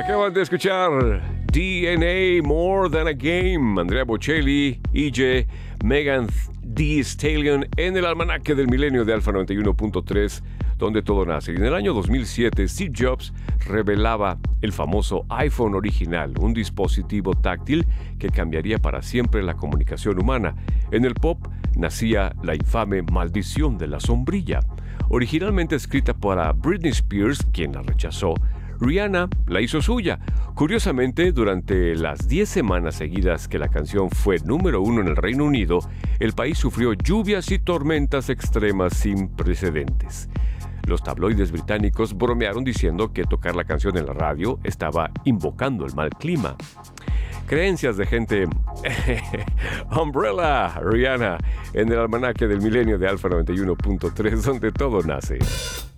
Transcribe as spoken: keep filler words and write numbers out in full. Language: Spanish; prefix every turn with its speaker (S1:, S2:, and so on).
S1: Acaban de escuchar D N A More Than a Game, Andrea Bocelli, E J, Megan Thee Stallion en el almanaque del milenio de Alfa noventa y uno punto tres, donde todo nace. Y en el año dos mil siete, Steve Jobs revelaba el famoso iPhone original, un dispositivo táctil que cambiaría para siempre la comunicación humana. En el pop nacía la infame maldición de la sombrilla. Originalmente escrita para Britney Spears, quien la rechazó, Rihanna la hizo suya. Curiosamente, durante las diez semanas seguidas que la canción fue número uno en el Reino Unido, el país sufrió lluvias y tormentas extremas sin precedentes. Los tabloides británicos bromearon diciendo que tocar la canción en la radio estaba invocando el mal clima. Creencias de gente. Umbrella, Rihanna, en el almanaque del milenio de Alfa noventa y uno punto tres, donde todo nace.